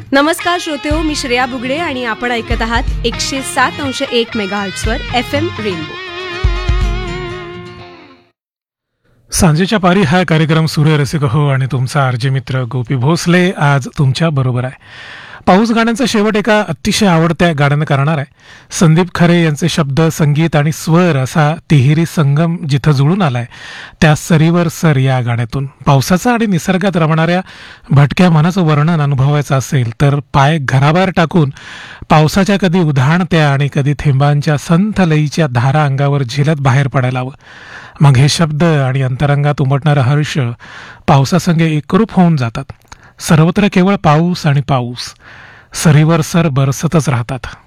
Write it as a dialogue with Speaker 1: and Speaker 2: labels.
Speaker 1: नमस्कार श्रोतेहो, मी श्रेया बुगडे आणि आपण ऐकत आहात 107.1 मेगाहर्ट्झवर FM रेनबो.
Speaker 2: सांजेच्या पारी हा कार्यक्रम सूर्यरसिक हो आणि तुमचा आरजे मित्र गोपी भोसले आज तुमच्या बरोबर आहे. पाऊस गाण्यांचा शेवट एका अतिशय आवडत्या गाण्यानं करणार आहे. संदीप खरे यांचे शब्द, संगीत आणि स्वर असा तिहेरी संगम जिथं जुळून आलाय त्या सरीवर सर या गाण्यातून पावसाचा आणि निसर्गात रमणाऱ्या भटक्या मनाचं वर्णन अनुभवायचं असेल तर पाय घराबाहेर टाकून पावसाच्या कधी उधाणत्या आणि कधी थेंबांच्या संथ लईच्या धारा अंगावर झेलत बाहेर पडायला हवं. मग हे शब्द आणि अंतरंगात उमटणारा हर्ष पावसासंगे एकरूप होऊन जातात. सर्वत्र केवळ पाऊस आणि पाऊस, सरीवर सर बरसतच राहतात.